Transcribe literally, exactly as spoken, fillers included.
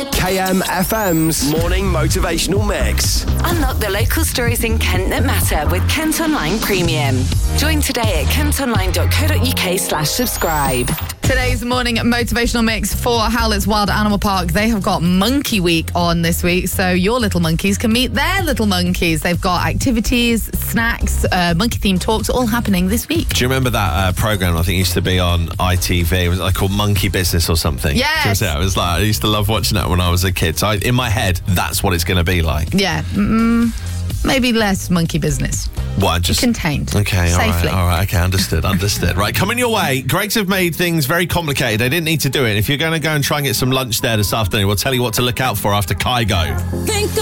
K M F M's Morning Motivational Mix. Unlock the local stories in Kent that matter with Kent Online Premium. Join today at kentonline.co.uk slash subscribe. Today's morning motivational mix for Howlett's Wild Animal Park. They have got Monkey Week on this week, so your little monkeys can meet their little monkeys. They've got activities, snacks, uh, monkey-themed talks all happening this week. Do you remember that uh, program I think used to be on I T V? It was like called Monkey Business or something. Yes. Do you remember that? It was like, I used to love watching that when I was a kid. So I, in my head, that's what it's going to be like. Yeah. Mm, maybe less monkey business. What, just contained. Okay, all safely. right, all right, okay, understood, understood. Right, coming your way. Greggs have made things very complicated. They didn't need to do it. If you're going to go and try and get some lunch there this afternoon, we'll tell you what to look out for after Kygo. Think